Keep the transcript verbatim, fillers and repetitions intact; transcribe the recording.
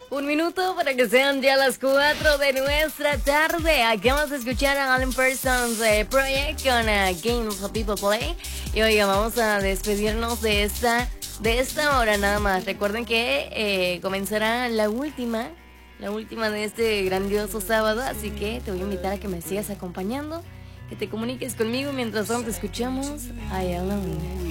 Un minuto para que sean ya las cuatro de nuestra tarde. Acabamos de escuchar a Alan Parsons eh, Project con uh, Games of People Play. Y oiga, vamos a despedirnos de esta, de esta hora nada más. Recuerden que eh, comenzará la última, la última de este grandioso sábado. Así que te voy a invitar a que me sigas acompañando, que te comuniques conmigo mientras tanto escuchamos a Alone.